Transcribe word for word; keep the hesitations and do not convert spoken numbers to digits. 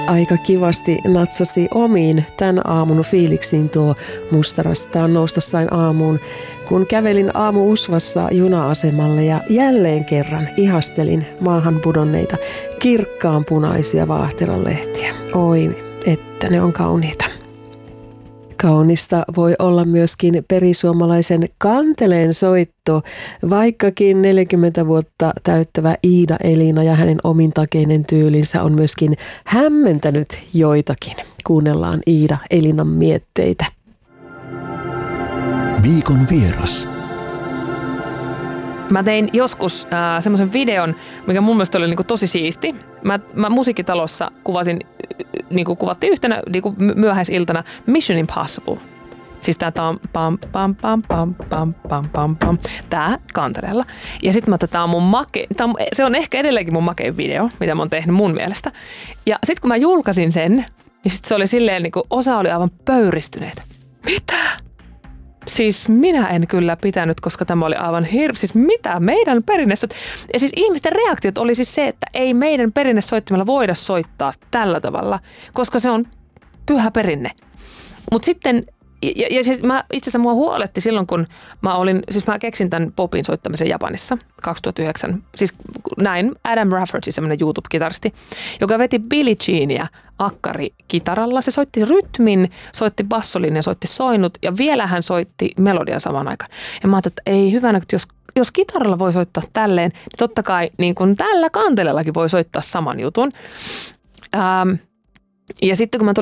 Aika kivasti natsasi omiin tämän aamun fiiliksiin tuo mustarastaan nousta sain aamuun, kun kävelin aamu-usvassa juna-asemalle ja jälleen kerran ihastelin maahan pudonneita kirkkaanpunaisia vaahtoranlehtiä. Oi, että ne on kauniita. Kaunista voi olla myöskin perisuomalaisen kanteleen soitto, vaikkakin neljäkymmentä vuotta täyttävä Iida Elina ja hänen omintakeinen tyylinsä on myöskin hämmentänyt joitakin. Kuunnellaan Iida Elinan mietteitä. Viikon vieras. Mä tein joskus äh, semmoisen videon, mikä mun mielestä oli niinku tosi siisti. Mä, mä musiikkitalossa kuvasin, niinku kuvattiin yhtenä niinku myöhäisiltana Mission Impossible. Siis tää pam pam pam pam pam pam pam pam pam. Tää kanteleella. Ja sit mä tää on mun make, tää on, se on ehkä edelleenkin mun makein video, mitä mä oon tehnyt mun mielestä. Ja sit kun mä julkaisin sen, niin sit se oli silleen niinku osa oli aivan pöyristyneet. Mitä? Siis minä en kyllä pitänyt, koska tämä oli aivan hirveä. Siis mitä? Meidän perinnesoit... Ja siis ihmisten reaktiot oli siis se, että ei meidän perinnesoittimella voida soittaa tällä tavalla, koska se on pyhä perinne. Mutta sitten, ja, ja siis mä, itse asiassa mua huoletti silloin, kun mä olin, siis mä keksin tämän popin soittamisen Japanissa kaksituhattayhdeksän. Siis näin Adam Rafferty, semmoinen YouTube-kitaristi, joka veti Billie Jeania akkarikitaralla. Se soitti rytmin, soitti bassolin ja soitti soinut ja vielä hän soitti melodian samaan aikaan. Ja mä ajattelin, että ei hyvänä, että jos, jos kitaralla voi soittaa tälleen, niin totta kai niin kuin tällä kantelellakin voi soittaa saman jutun. Ähm, ja sitten kun mä tulin